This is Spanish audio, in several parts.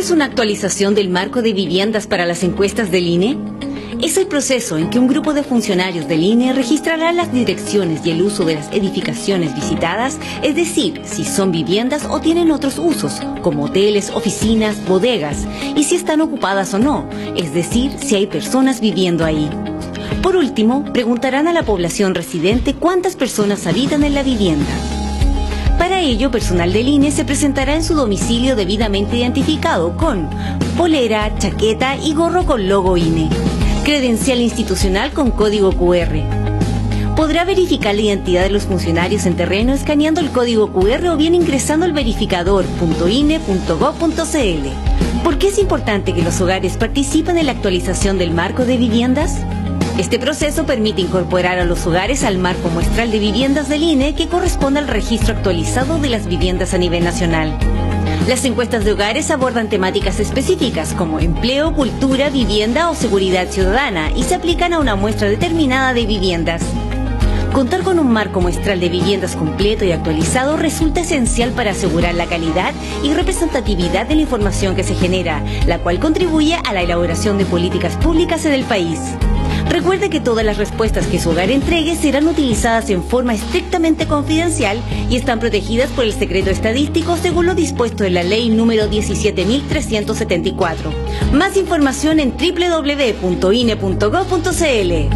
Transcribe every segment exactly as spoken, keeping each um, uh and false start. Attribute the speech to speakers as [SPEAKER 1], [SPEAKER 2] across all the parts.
[SPEAKER 1] es una actualización del marco de viviendas para las encuestas del I N E? Es el proceso en que un grupo de funcionarios del I N E registrará las direcciones y el uso de las edificaciones visitadas, es decir, si son viviendas o tienen otros usos, como hoteles, oficinas, bodegas, y si están ocupadas o no, es decir, si hay personas viviendo ahí. Por último, preguntarán a la población residente cuántas personas habitan en la vivienda. Para ello, personal del I N E se presentará en su domicilio debidamente identificado con polera, chaqueta y gorro con logo I N E, credencial institucional con código cu erre. Podrá verificar la identidad de los funcionarios en terreno escaneando el código cu erre o bien ingresando al verificador punto i n e punto gob punto c l. ¿Por qué es importante que los hogares participen en la actualización del marco de viviendas? Este proceso permite incorporar a los hogares al marco muestral de viviendas del I N E que corresponde al registro actualizado de las viviendas a nivel nacional. Las encuestas de hogares abordan temáticas específicas como empleo, cultura, vivienda o seguridad ciudadana y se aplican a una muestra determinada de viviendas. Contar con un marco muestral de viviendas completo y actualizado resulta esencial para asegurar la calidad y representatividad de la información que se genera, la cual contribuye a la elaboración de políticas públicas en el país. Recuerde que todas las respuestas que su hogar entregue serán utilizadas en forma estrictamente confidencial y están protegidas por el secreto estadístico según lo dispuesto en la ley número diecisiete mil trescientos setenta y cuatro. Más información en doble u doble u doble u punto i n e punto gob punto c l.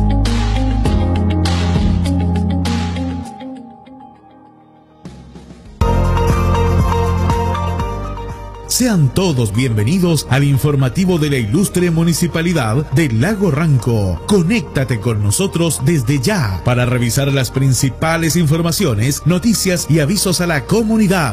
[SPEAKER 2] Sean todos bienvenidos al informativo de la ilustre Municipalidad de Lago Ranco. Conéctate con nosotros desde ya para revisar las principales informaciones, noticias y avisos a la comunidad.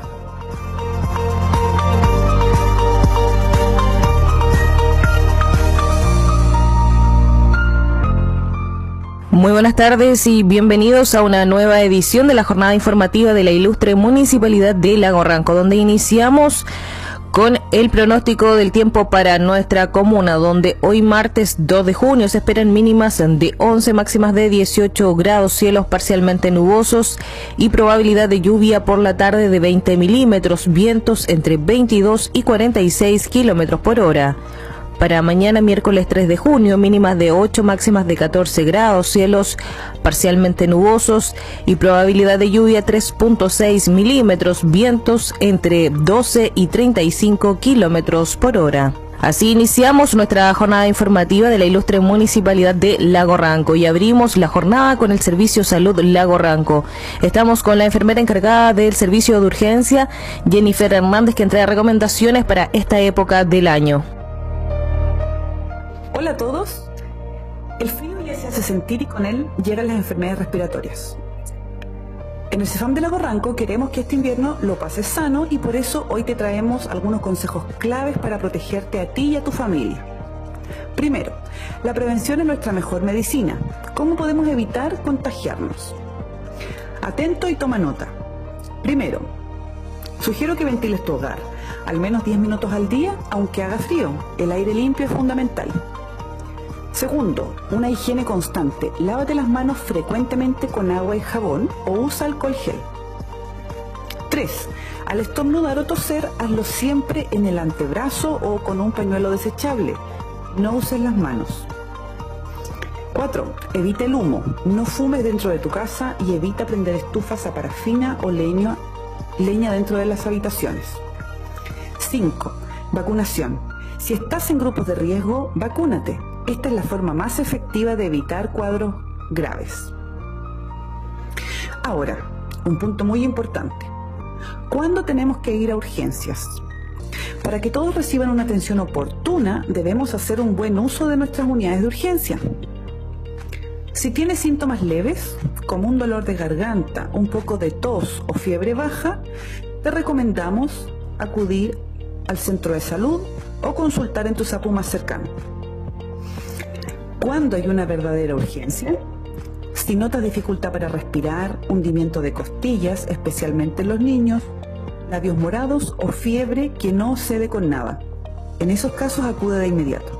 [SPEAKER 3] Muy buenas tardes y bienvenidos a una nueva edición de la jornada informativa de la ilustre Municipalidad de Lago Ranco, donde iniciamos con el pronóstico del tiempo para nuestra comuna, donde hoy martes dos de junio se esperan mínimas de once, máximas de dieciocho grados, cielos parcialmente nubosos y probabilidad de lluvia por la tarde de veinte milímetros, vientos entre veintidós y cuarenta y seis kilómetros por hora. Para mañana miércoles tres de junio, mínimas de ocho, máximas de catorce grados, cielos parcialmente nubosos y probabilidad de lluvia tres punto seis milímetros, vientos entre doce y treinta y cinco kilómetros por hora. Así iniciamos nuestra jornada informativa de la ilustre Municipalidad de Lago Ranco y abrimos la jornada con el Servicio Salud Lago Ranco. Estamos con la enfermera encargada del servicio de urgencia, Jennifer Hernández, que entrega recomendaciones para esta época del año.
[SPEAKER 4] Hola a todos. El frío ya se hace sentir y con él llegan las enfermedades respiratorias. En el CEFAM de Lago Ranco queremos que este invierno lo pases sano y por eso hoy te traemos algunos consejos claves para protegerte a ti y a tu familia. Primero, la prevención es nuestra mejor medicina. ¿Cómo podemos evitar contagiarnos? Atento y toma nota. Primero, sugiero que ventiles tu hogar, al menos diez minutos al día, aunque haga frío. El aire limpio es fundamental. Segundo, una higiene constante. Lávate las manos frecuentemente con agua y jabón o usa alcohol gel. Tres, al estornudar o toser, hazlo siempre en el antebrazo o con un pañuelo desechable. No uses las manos. Cuatro, evita el humo. No fumes dentro de tu casa y evita prender estufas a parafina o leña, leña dentro de las habitaciones. Cinco, vacunación. Si estás en grupos de riesgo, vacúnate. Esta es la forma más efectiva de evitar cuadros graves. Ahora, un punto muy importante. ¿Cuándo tenemos que ir a urgencias? Para que todos reciban una atención oportuna, debemos hacer un buen uso de nuestras unidades de urgencia. Si tienes síntomas leves, como un dolor de garganta, un poco de tos o fiebre baja, te recomendamos acudir al centro de salud o consultar en tu SAPU más cercano. ¿Cuándo hay una verdadera urgencia? Si notas dificultad para respirar, hundimiento de costillas, especialmente en los niños, labios morados o fiebre que no cede con nada. En esos casos acude de inmediato.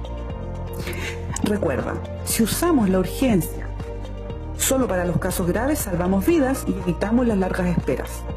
[SPEAKER 4] Recuerda, si usamos la urgencia solo para los casos graves, salvamos vidas y evitamos las largas esperas.